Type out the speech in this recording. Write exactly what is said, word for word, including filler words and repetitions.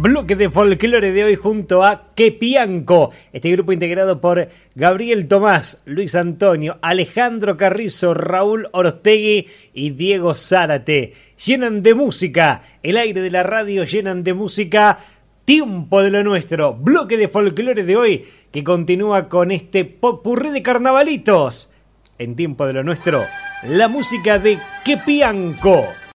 bloque de folclore de hoy junto a Quepianco, este grupo integrado por Gabriel Tomás, Luis Antonio, Alejandro Carrizo, Raúl Orostegui y Diego Zárate. Llenan de música, el aire de la radio llenan de música. Tiempo de lo nuestro, bloque de folclore de hoy que continúa con este popurrí de carnavalitos. En Tiempo de lo nuestro, la música de Quepianco.